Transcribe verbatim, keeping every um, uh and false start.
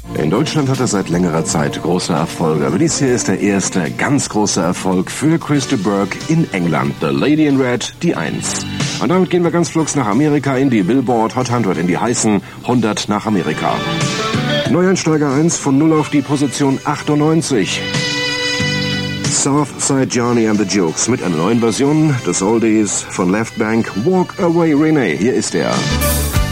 In Deutschland hat er seit längerer Zeit große Erfolge, aber dies hier ist der erste ganz große Erfolg für Chris de Burgh in England. The Lady in Red, die Eins. Und damit gehen wir ganz flugs nach Amerika in die Billboard Hot hundert, in die heißen hundert nach Amerika. Neueinsteiger eins von null auf die Position achtundneunzig. Southside Johnny and the Jukes mit einer neuen Version des Oldies von Left Bank, Walk Away Renee. Hier ist er.